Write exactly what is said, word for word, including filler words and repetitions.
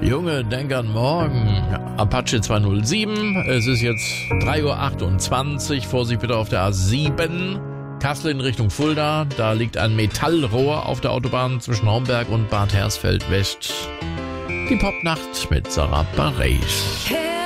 Junge, denk an morgen. Apache zweihundertsieben. Es ist jetzt drei Uhr achtundzwanzig. Vorsicht bitte auf der A sieben. Kassel in Richtung Fulda. Da liegt ein Metallrohr auf der Autobahn zwischen Homberg und Bad Hersfeld West. Die Popnacht mit Sarah Bareilles.